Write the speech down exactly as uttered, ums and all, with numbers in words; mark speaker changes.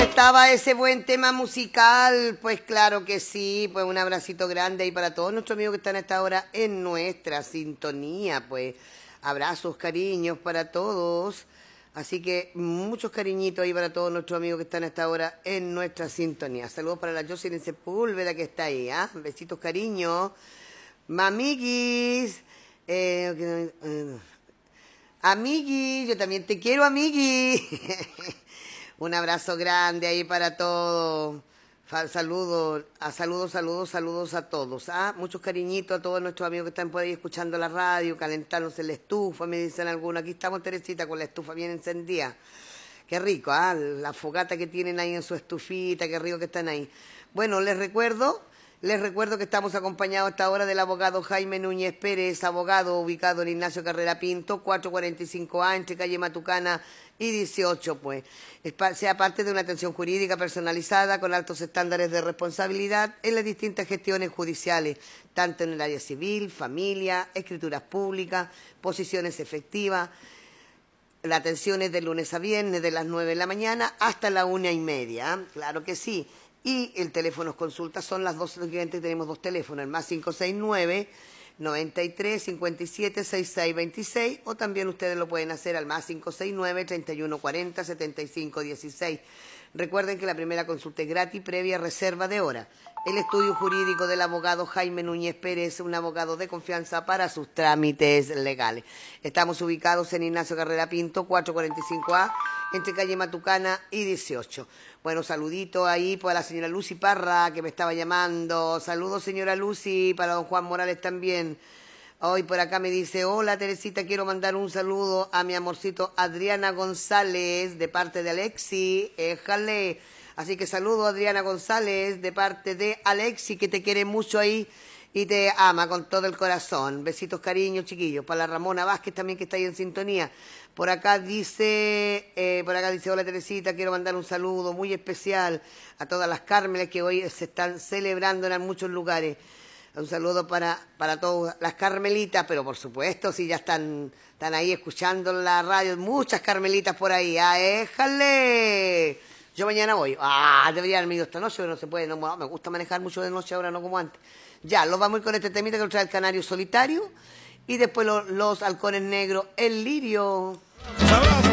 Speaker 1: gustaba ese buen tema musical? Pues claro que sí, pues un abracito grande ahí para todos nuestros amigos que están a esta hora en nuestra sintonía, pues abrazos, cariños para todos. Así que muchos cariñitos ahí para todos nuestros amigos que están a esta hora en nuestra sintonía. Saludos para la Jocelyn Sepúlveda que está ahí, ¿ah? ¿eh? Besitos, cariños. Mamiguis. Eh, eh, amiguis, yo también te quiero, amiguis. Un abrazo grande ahí para todos. Saludos, a saludos, saludos, saludos a todos. ¿Ah? Muchos cariñitos a todos nuestros amigos que están por ahí escuchando la radio, calentándose la estufa, me dicen algunos. Aquí estamos, Teresita, con la estufa bien encendida. Qué rico, ¿ah? La fogata que tienen ahí en su estufita, qué rico que están ahí. Bueno, les recuerdo, les recuerdo que estamos acompañados hasta ahora del abogado Jaime Núñez Pérez, abogado ubicado en Ignacio Carrera Pinto, cuatrocientos cuarenta y cinco A, entre calle Matucana y dieciocho, pues. Sea parte de una atención jurídica personalizada con altos estándares de responsabilidad en las distintas gestiones judiciales, tanto en el área civil, familia, escrituras públicas, posiciones efectivas. La atención es de lunes a viernes, de las nueve de la mañana hasta la una y media, ¿eh? Claro que sí. Y el teléfono consulta son las dos siguientes, tenemos dos teléfonos, el más cinco seis nueve, noventa y tres, cincuenta y siete, sesenta y seis veintiséis, o también ustedes lo pueden hacer al más cinco seis nueve, treinta y uno cuarenta, setenta y cinco dieciséis. Recuerden que la primera consulta es gratis, previa reserva de hora. El estudio jurídico del abogado Jaime Núñez Pérez, un abogado de confianza para sus trámites legales. Estamos ubicados en Ignacio Carrera Pinto, cuatrocientos cuarenta y cinco A, entre calle Matucana y dieciocho. Bueno, saludito ahí para la señora Lucy Parra, que me estaba llamando. Saludos, señora Lucy, para don Juan Morales también. Hoy por acá me dice, hola Teresita, quiero mandar un saludo a mi amorcito Adriana González, de parte de Alexi, éjale. Así que saludo a Adriana González, de parte de Alexi, que te quiere mucho ahí y te ama con todo el corazón. Besitos, cariños, chiquillos. Para la Ramona Vázquez también, que está ahí en sintonía. Por acá dice, eh, por acá dice, hola Teresita, quiero mandar un saludo muy especial a todas las Cármenes que hoy se están celebrando en muchos lugares. Un saludo para, para todas las carmelitas, pero por supuesto, si ya están, están ahí escuchando la radio, muchas carmelitas por ahí. ¡Ah, éjale! Yo mañana voy. ¡Ah! Debería haberme ido esta noche, pero no se puede. No, no, me gusta manejar mucho de noche ahora, no como antes. Ya, los vamos a ir con este temita que lo trae el Canario Solitario. Y después lo, los halcones negros, el lirio.